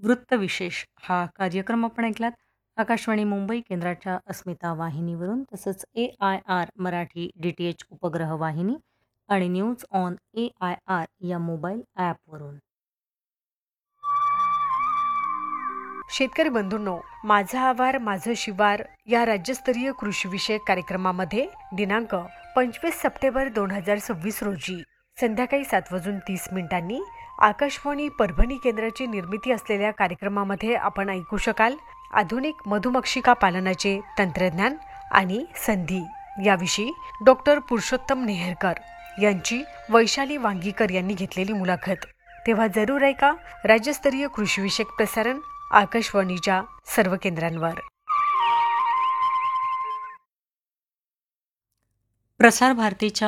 वृत्तविशेष हा कार्यक्रम आपण ऐकलात. आकाशवाणी मुंबई केंद्राच्या अस्मिता वाहिनीवरून, तसंच AIR मराठी DTH उपग्रह वाहिनी आणि न्यूज ऑन AIR या मोबाईल ॲपवरून. शेतकरी बंधूंनो, माझा आवार माझं शिवार या राज्यस्तरीय कृषीविषयक कार्यक्रमामध्ये दिनांक 25 सप्टेंबर 2026 रोजी संध्याकाळी 7:30 आकाशवाणी परभणी केंद्राची निर्मिती असलेल्या कार्यक्रमामध्ये आपण ऐकू शकाल आधुनिक मधुमक्षिका पालनाचे तंत्रज्ञान आणि संधी याविषयी डॉक्टर पुरुषोत्तम नेहरकर यांची वैशाली वांगीकर यांनी घेतलेली मुलाखत. तेव्हा जरूर ऐका राज्यस्तरीय कृषीविषयक प्रसारण आकाशवाणीच्या सर्व केंद्रांवर. प्रसार भारतीच्या